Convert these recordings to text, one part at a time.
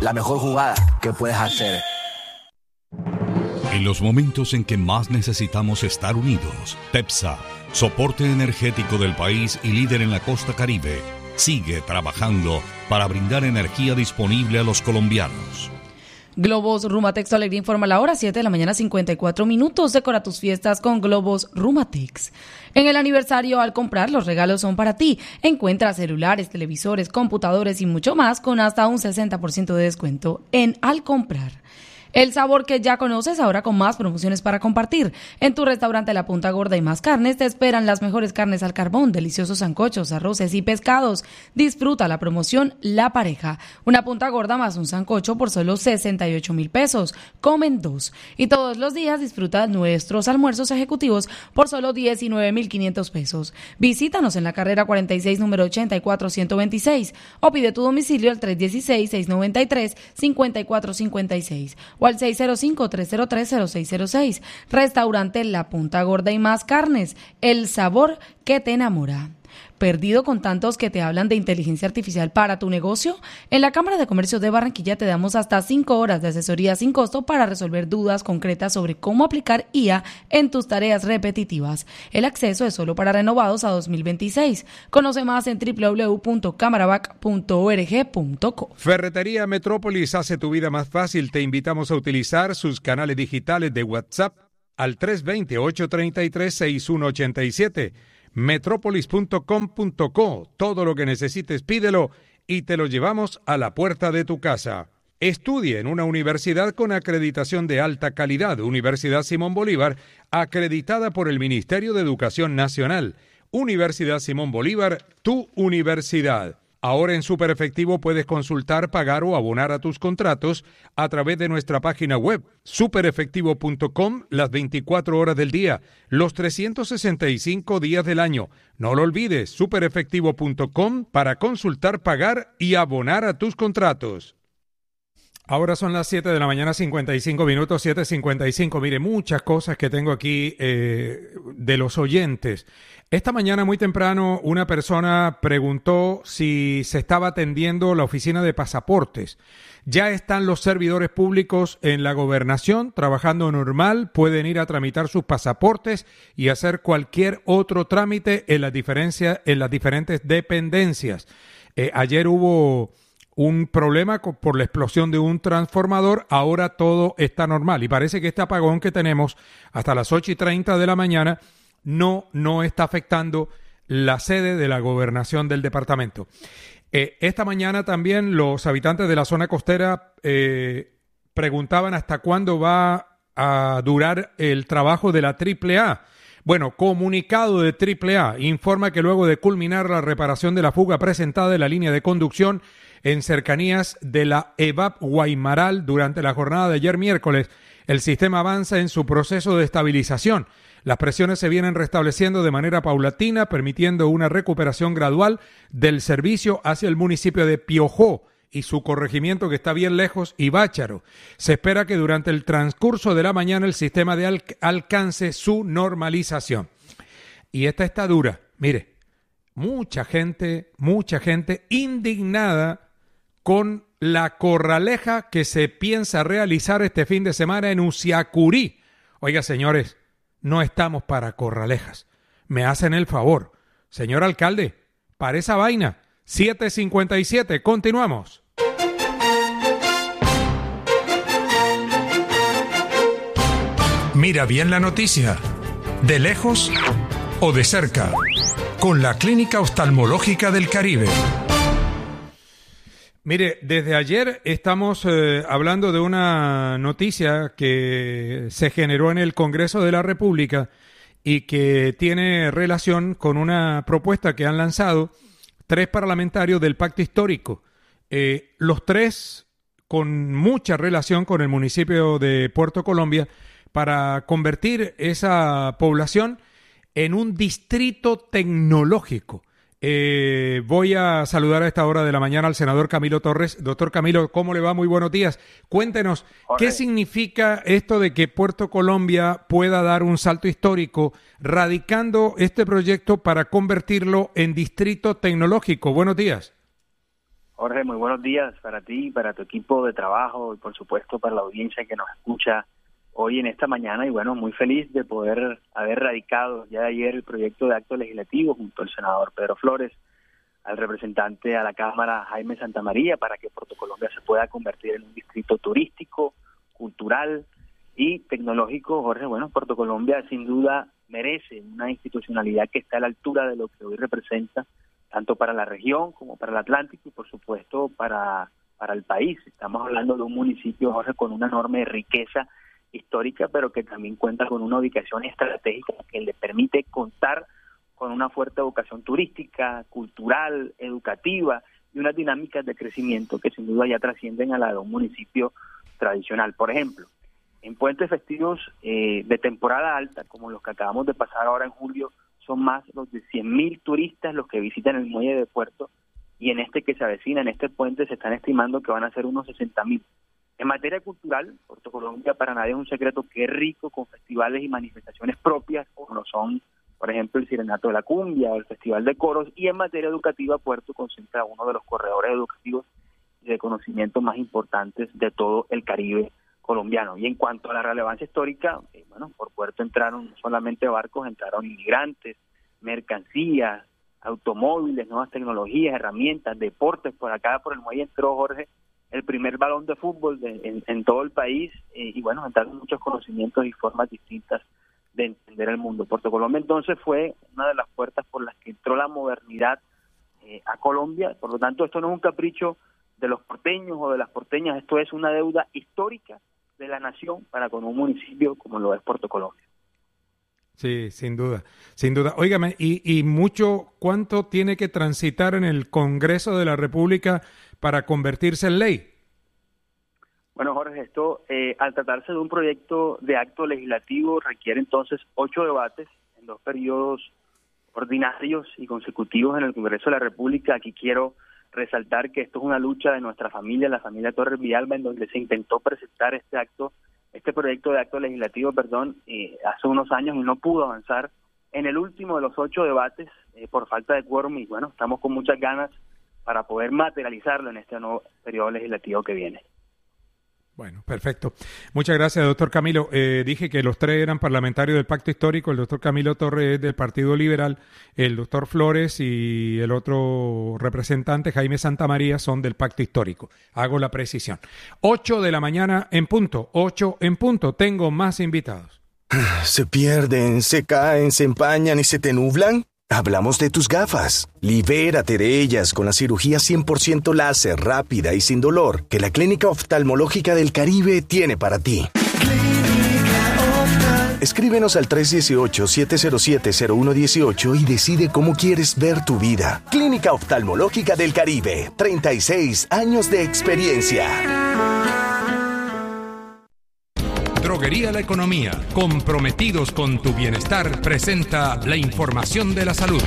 la mejor jugada que puedes hacer. En los momentos en que más necesitamos estar unidos, TEPSA, soporte energético del país y líder en la costa Caribe, sigue trabajando para brindar energía disponible a los colombianos. Globos Rumatex Alegría informa la hora 7 de la mañana 54 minutos. Decora tus fiestas con Globos Rumatex. En el aniversario, al comprar, los regalos son para ti. Encuentra celulares, televisores, computadores y mucho más con hasta un 60% de descuento en Al Comprar. El sabor que ya conoces ahora con más promociones para compartir. En tu restaurante La Punta Gorda y Más Carnes te esperan las mejores carnes al carbón, deliciosos sancochos, arroces y pescados. Disfruta la promoción La Pareja. Una punta gorda más un sancocho por solo 68,000 pesos. Comen 2. Y todos los días disfruta nuestros almuerzos ejecutivos por solo 19,500 pesos. Visítanos en la carrera 46, número 84126 o pide tu domicilio al 316-693-5456. O al 605-303-0606. Restaurante La Punta Gorda y Más Carnes, el sabor que te enamora. ¿Perdido con tantos que te hablan de inteligencia artificial para tu negocio? En la Cámara de Comercio de Barranquilla te damos hasta 5 horas de asesoría sin costo para resolver dudas concretas sobre cómo aplicar IA en tus tareas repetitivas. El acceso es solo para renovados a 2026. Conoce más en www.camarabac.org.co. Ferretería Metrópolis hace tu vida más fácil. Te invitamos a utilizar sus canales digitales de WhatsApp al 320-833-6187. Metrópolis.com.co. Todo lo que necesites pídelo y te lo llevamos a la puerta de tu casa. Estudie en una universidad con acreditación de alta calidad. Universidad Simón Bolívar, acreditada por el Ministerio de Educación Nacional. Universidad Simón Bolívar, tu universidad. Ahora en Super Efectivo puedes consultar, pagar o abonar a tus contratos a través de nuestra página web, superefectivo.com, las 24 horas del día, los 365 días del año. No lo olvides, superefectivo.com para consultar, pagar y abonar a tus contratos. Ahora son las 7 de la mañana, 55 minutos, 7:55. Mire, muchas cosas que tengo aquí de los oyentes. Esta mañana muy temprano una persona preguntó si se estaba atendiendo la oficina de pasaportes. Ya están los servidores públicos en la gobernación trabajando normal, pueden ir a tramitar sus pasaportes y hacer cualquier otro trámite en las diferentes dependencias. Ayer hubo un problema por la explosión de un transformador, ahora todo está normal y parece que este apagón que tenemos hasta las 8:30 de la mañana no está afectando la sede de la gobernación del departamento. Esta mañana también los habitantes de la zona costera preguntaban hasta cuándo va a durar el trabajo de la AAA. Bueno, comunicado de AAA informa que luego de culminar la reparación de la fuga presentada en la línea de conducción en cercanías de la EVAP Guaymaral durante la jornada de ayer miércoles, el sistema avanza en su proceso de estabilización. Las presiones se vienen restableciendo de manera paulatina, permitiendo una recuperación gradual del servicio hacia el municipio de Piojó y su corregimiento que está bien lejos y Bácharo. Se espera que durante el transcurso de la mañana el sistema alcance su normalización. Y esta está dura. Mire, mucha gente indignada con la corraleja que se piensa realizar este fin de semana en Usiacurí. Oiga, señores, no estamos para corralejas. Me hacen el favor. Señor alcalde, para esa vaina. 7:57, continuamos. Mira bien la noticia. ¿De lejos o de cerca? Con la Clínica Oftalmológica del Caribe. Mire, desde ayer estamos hablando de una noticia que se generó en el Congreso de la República y que tiene relación con una propuesta que han lanzado 3 parlamentarios del Pacto Histórico. Los 3 con mucha relación con el municipio de Puerto Colombia para convertir esa población en un distrito tecnológico. Voy a saludar a esta hora de la mañana al senador Camilo Torres. Doctor Camilo, ¿cómo le va? Muy buenos días. Cuéntenos, ¿qué significa esto de que Puerto Colombia pueda dar un salto histórico radicando este proyecto para convertirlo en distrito tecnológico? Buenos días. Jorge, muy buenos días para ti, para tu equipo de trabajo y por supuesto para la audiencia que nos escucha hoy en esta mañana. Y bueno, muy feliz de poder haber radicado ya de ayer el proyecto de acto legislativo junto al senador Pedro Flores, al representante a la Cámara Jaime Santamaría, para que Puerto Colombia se pueda convertir en un distrito turístico, cultural y tecnológico. Jorge, bueno, Puerto Colombia sin duda merece una institucionalidad que está a la altura de lo que hoy representa, tanto para la región como para el Atlántico y por supuesto para el país. Estamos hablando de un municipio, Jorge, con una enorme riqueza histórica, pero que también cuenta con una ubicación estratégica que le permite contar con una fuerte vocación turística, cultural, educativa y unas dinámicas de crecimiento que sin duda ya trascienden a la de un municipio tradicional. Por ejemplo, en puentes festivos de temporada alta, como los que acabamos de pasar ahora en julio, son más los de 100.000 turistas los que visitan el muelle de Puerto, y en este que se avecina, en este puente, se están estimando que van a ser unos 60.000. En materia cultural, Puerto Colombia para nadie es un secreto que es rico con festivales y manifestaciones propias, como lo son, por ejemplo, el Sirenato de la Cumbia o el Festival de Coros, y en materia educativa, Puerto concentra uno de los corredores educativos y de conocimiento más importantes de todo el Caribe colombiano. Y en cuanto a la relevancia histórica, bueno, por Puerto entraron no solamente barcos, entraron inmigrantes, mercancías, automóviles, nuevas tecnologías, herramientas, deportes. Por acá, por el muelle, entró, Jorge, el primer balón de fútbol en todo el país, y bueno, entraron muchos conocimientos y formas distintas de entender el mundo. Puerto Colombia entonces fue una de las puertas por las que entró la modernidad a Colombia. Por lo tanto, esto no es un capricho de los porteños o de las porteñas, esto es una deuda histórica de la nación para con un municipio como lo es Puerto Colombia. Sí, sin duda, sin duda. Óigame, y mucho, ¿cuánto tiene que transitar en el Congreso de la República para convertirse en ley? Bueno, Jorge, esto, al tratarse de un proyecto de acto legislativo, requiere entonces 8 debates en 2 periodos ordinarios y consecutivos en el Congreso de la República. Aquí quiero resaltar que esto es una lucha de nuestra familia, la familia Torres Villalba, en donde se intentó presentar este proyecto de acto legislativo, hace unos años, y no pudo avanzar en el último de los 8 debates por falta de quórum, y bueno, estamos con muchas ganas para poder materializarlo en este nuevo periodo legislativo que viene. Bueno, perfecto. Muchas gracias, doctor Camilo. Dije que los 3 eran parlamentarios del Pacto Histórico. El doctor Camilo Torres es del Partido Liberal, el doctor Flores y el otro representante, Jaime Santamaría, son del Pacto Histórico. Hago la precisión. 8 de la mañana en punto, 8 en punto. Tengo más invitados. ¿Se pierden, se caen, se empañan y se te nublan? Hablamos de tus gafas. Libérate de ellas con la cirugía 100% láser, rápida y sin dolor que la Clínica Oftalmológica del Caribe tiene para ti. Escríbenos al 318-707-0118 y decide cómo quieres ver tu vida. Clínica Oftalmológica del Caribe, 36 años de experiencia. Droguería La Economía, comprometidos con tu bienestar, presenta la información de la salud.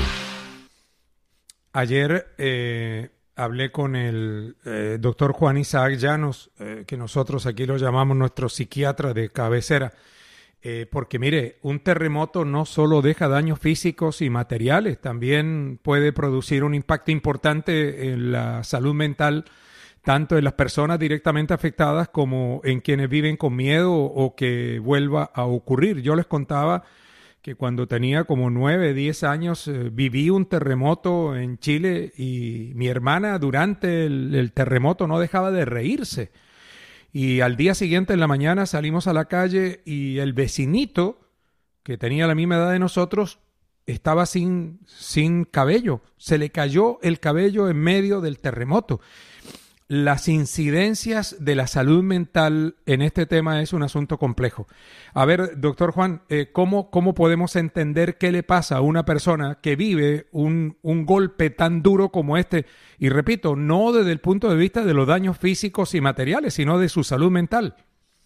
Ayer hablé con el doctor Juan Isaac Llanos, que nosotros aquí lo llamamos nuestro psiquiatra de cabecera, porque mire, un terremoto no solo deja daños físicos y materiales, también puede producir un impacto importante en la salud mental, tanto en las personas directamente afectadas como en quienes viven con miedo o que vuelva a ocurrir. Yo les contaba que cuando tenía como 9, 10 años viví un terremoto en Chile y mi hermana durante el terremoto no dejaba de reírse. Y al día siguiente en la mañana salimos a la calle y el vecinito, que tenía la misma edad de nosotros, estaba sin cabello. Se le cayó el cabello en medio del terremoto. Las incidencias de la salud mental en este tema es un asunto complejo. A ver, doctor Juan, ¿cómo podemos entender qué le pasa a una persona que vive un golpe tan duro como este? Y repito, no desde el punto de vista de los daños físicos y materiales, sino de su salud mental.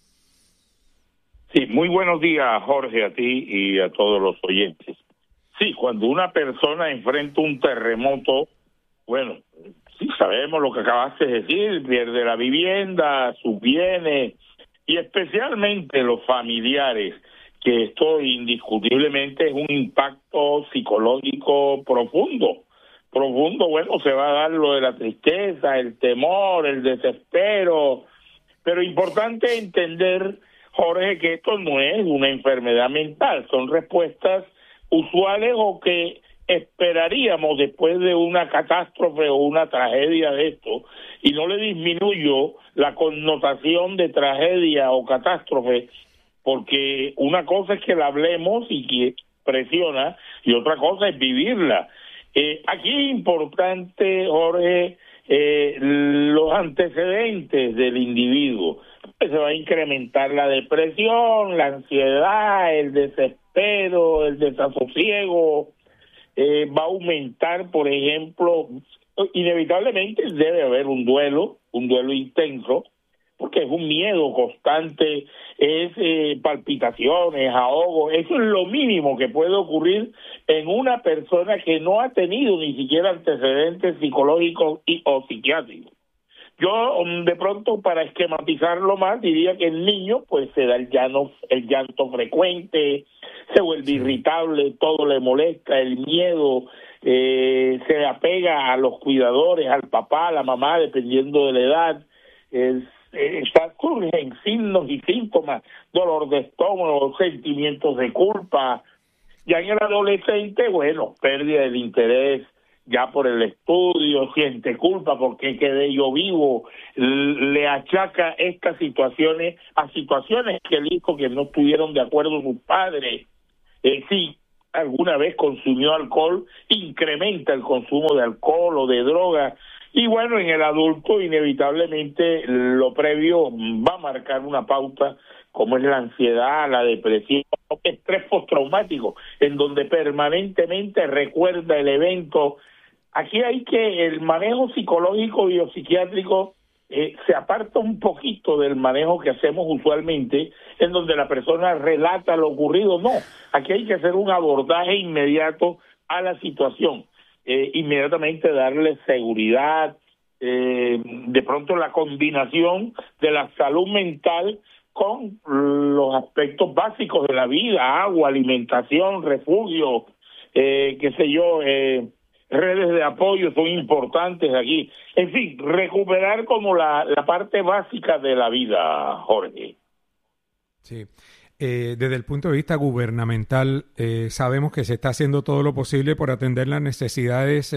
Sí, muy buenos días, Jorge, a ti y a todos los oyentes. Sí, cuando una persona enfrenta un terremoto, bueno, sí, sabemos lo que acabaste de decir, pierde la vivienda, sus bienes, y especialmente los familiares, que esto indiscutiblemente es un impacto psicológico profundo profundo, bueno, se va a dar lo de la tristeza, el temor, el desespero, pero importante entender, Jorge, que esto no es una enfermedad mental, son respuestas usuales o que esperaríamos después de una catástrofe o una tragedia de esto, y no le disminuyo la connotación de tragedia o catástrofe, porque una cosa es que la hablemos y que presiona, y otra cosa es vivirla. Aquí es importante, Jorge, los antecedentes del individuo. Se va a incrementar la depresión, la ansiedad, el desespero, el desasosiego, va a aumentar, por ejemplo, inevitablemente debe haber un duelo intenso, porque es un miedo constante, es palpitaciones, ahogo, eso es lo mínimo que puede ocurrir en una persona que no ha tenido ni siquiera antecedentes psicológicos o psiquiátricos. Yo, de pronto, para esquematizarlo más, diría que el niño, pues, se da el llanto frecuente, se vuelve irritable, todo le molesta, el miedo, se apega a los cuidadores, al papá, a la mamá, dependiendo de la edad, surgen signos y síntomas, dolor de estómago, sentimientos de culpa. Ya en el adolescente, bueno, pérdida del interés ya por el estudio, siente culpa porque quedé yo vivo, le achaca estas situaciones a situaciones que él dijo que no estuvieron de acuerdo sus padres. Si alguna vez consumió alcohol, incrementa el consumo de alcohol o de drogas. Y bueno, en el adulto inevitablemente lo previo va a marcar una pauta como es la ansiedad, la depresión, estrés postraumático, en donde permanentemente recuerda el evento. Aquí hay que el manejo psicológico biopsiquiátrico se aparta un poquito del manejo que hacemos usualmente, en donde la persona relata lo ocurrido. No, aquí hay que hacer un abordaje inmediato a la situación. Inmediatamente darle seguridad, de pronto la combinación de la salud mental con los aspectos básicos de la vida, agua, alimentación, refugio, qué sé yo, redes de apoyo son importantes aquí. En fin, recuperar como la parte básica de la vida, Jorge. Sí. Desde el punto de vista gubernamental, sabemos que se está haciendo todo lo posible por atender las necesidades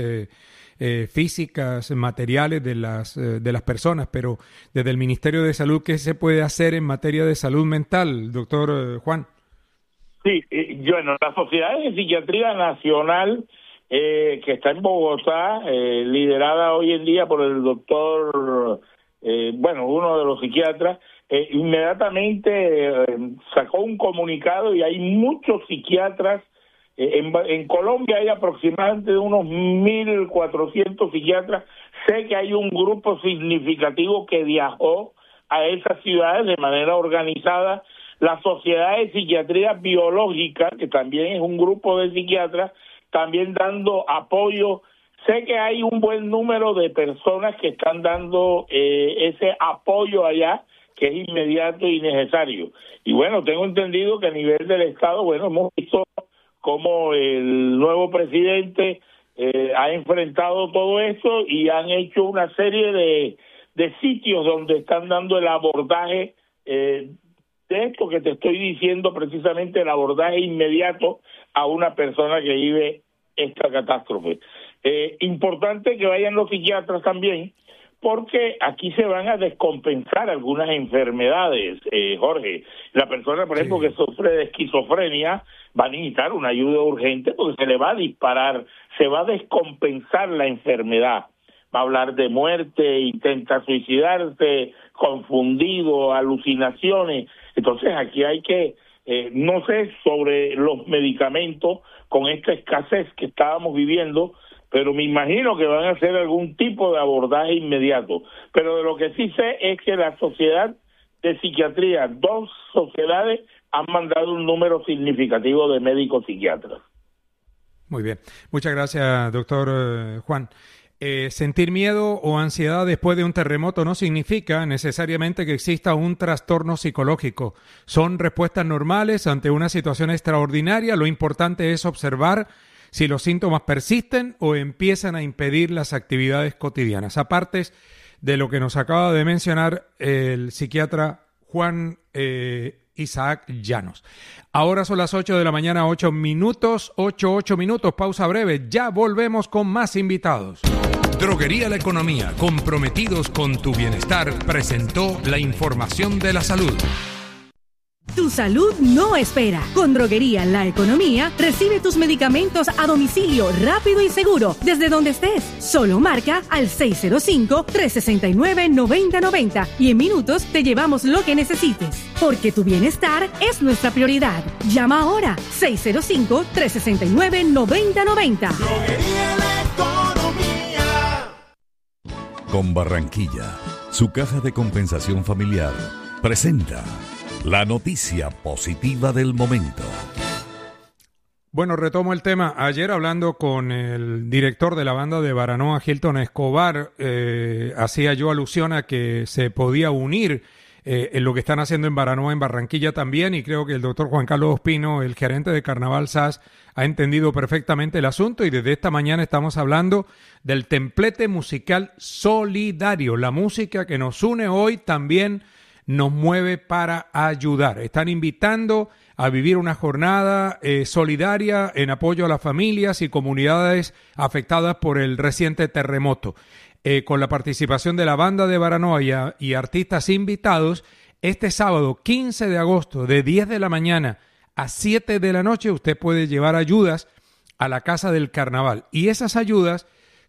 físicas, materiales de las personas, pero desde el Ministerio de Salud, ¿qué se puede hacer en materia de salud mental, doctor Juan? Sí, bueno, la Sociedad de Psiquiatría Nacional, que está en Bogotá, liderada hoy en día por el doctor, uno de los psiquiatras, inmediatamente sacó un comunicado y hay muchos psiquiatras. En Colombia hay aproximadamente unos 1.400 psiquiatras. Sé que hay un grupo significativo que viajó a esas ciudades de manera organizada. La Sociedad de Psiquiatría Biológica, que también es un grupo de psiquiatras, también dando apoyo. Sé que hay un buen número de personas que están dando ese apoyo allá, que es inmediato y necesario. Y bueno, tengo entendido que a nivel del Estado, bueno, hemos visto cómo el nuevo presidente ha enfrentado todo esto y han hecho una serie de sitios donde están dando el abordaje de esto que te estoy diciendo, precisamente el abordaje inmediato a una persona que vive esta catástrofe. Importante que vayan los psiquiatras también, porque aquí se van a descompensar algunas enfermedades, Jorge. La persona, por ejemplo, que sufre de esquizofrenia va a necesitar una ayuda urgente porque se le va a disparar, se va a descompensar la enfermedad. Va a hablar de muerte, intenta suicidarse, confundido, alucinaciones. Entonces aquí hay que, no sé sobre los medicamentos con esta escasez que estábamos viviendo, pero me imagino que van a hacer algún tipo de abordaje inmediato. Pero de lo que sí sé es que la Sociedad de Psiquiatría, 2 sociedades, han mandado un número significativo de médicos psiquiatras. Muy bien. Muchas gracias, doctor Juan. Sentir miedo o ansiedad después de un terremoto no significa necesariamente que exista un trastorno psicológico. Son respuestas normales ante una situación extraordinaria. Lo importante es observar si los síntomas persisten o empiezan a impedir las actividades cotidianas. Aparte de lo que nos acaba de mencionar el psiquiatra Juan Isaac Llanos. Ahora son las 8 de la mañana, 8 minutos, pausa breve. Ya volvemos con más invitados. Droguería La Economía, comprometidos con tu bienestar, presentó la información de la salud. Tu salud no espera. Con Droguería La Economía, recibe tus medicamentos a domicilio rápido y seguro, desde donde estés. Solo marca al 605-369-9090 y en minutos te llevamos lo que necesites. Porque tu bienestar es nuestra prioridad. Llama ahora, 605-369-9090. Droguería La Economía. Con Barranquilla, su caja de compensación familiar presenta la noticia positiva del momento. Bueno, retomo el tema. Ayer hablando con el director de la banda de Baranoa, Hilton Escobar, hacía yo alusión a que se podía unir en lo que están haciendo en Baranoa, en Barranquilla también, y creo que el doctor Juan Carlos Ospino, el gerente de Carnaval SAS, ha entendido perfectamente el asunto, y desde esta mañana estamos hablando del templete musical solidario, la música que nos une hoy también nos mueve para ayudar. Están invitando a vivir una jornada solidaria en apoyo a las familias y comunidades afectadas por el reciente terremoto. Con la participación de la banda de Baranoa y artistas invitados, este sábado 15 de agosto de 10 de la mañana a 7 de la noche usted puede llevar ayudas a la Casa del Carnaval. Y esas ayudas